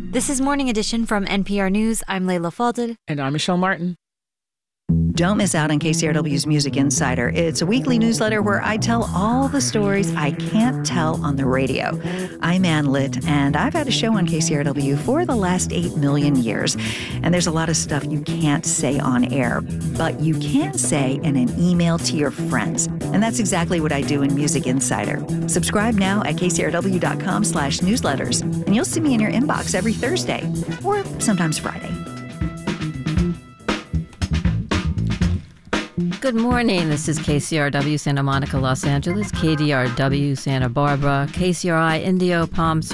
This is Morning Edition from NPR News. I'm Layla Falded. And I'm Michelle Martin. Don't miss out on KCRW's Music Insider. It's a weekly newsletter where I tell all the stories I can't tell on the radio. I'm Ann Litt, and I've had a show on KCRW for the last 8 million years. And there's a lot of stuff you can't say on air, but you can say in an email to your friends. And that's exactly what I do in Music Insider. Subscribe now at kcrw.com/newsletters, and you'll see me in your inbox every Thursday, or sometimes Friday. Good morning. This is KCRW Santa Monica, Los Angeles, KDRW Santa Barbara, KCRI Indio Palm